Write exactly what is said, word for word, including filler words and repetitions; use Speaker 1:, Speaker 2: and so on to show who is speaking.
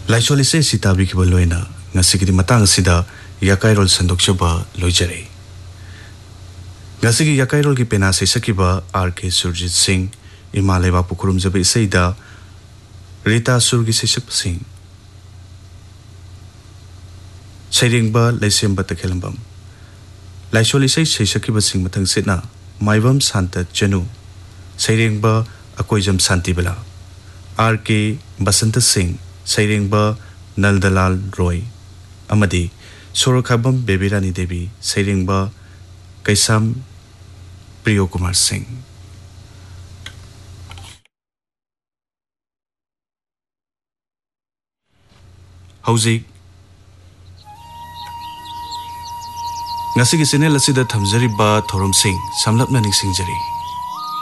Speaker 1: Lysol इसे सिताबी की बलोइना ngasi matang sida yakairol sandokchaba loijare ngasi gi yakairol gi pena se sakiba R K Surjit Singh imaleba pukurum jabe seida Rita Surgi se sak sing Sairingba laisemba takhelambam laisol ise se sakiba sing matang sitna maibam santa janu Sairingba akoijam santi bala R K Basanta Singh Sairingba Naldalal Roy Amadi Sorokhabam Bebirani Devi Sairingba Kaisam Priyo Kumar Singh Hauzik Ngasigi Sinel asida thamjariba Thorom Singh samlapna ningsingjari